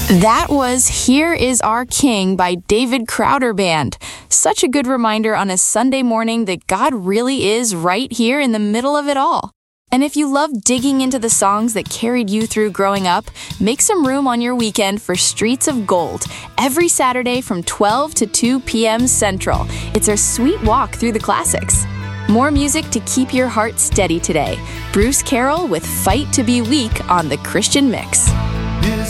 That was Here Is Our King by David Crowder Band. Such a good reminder on a Sunday morning that God really is right here in the middle of it all. And if you love digging into the songs that carried you through growing up, make some room on your weekend for Streets of Gold, every Saturday from 12 to 2 p.m. Central. It's our sweet walk through the classics. More music to keep your heart steady today. Bruce Carroll with Fight to Be Weak on The Christian Mix.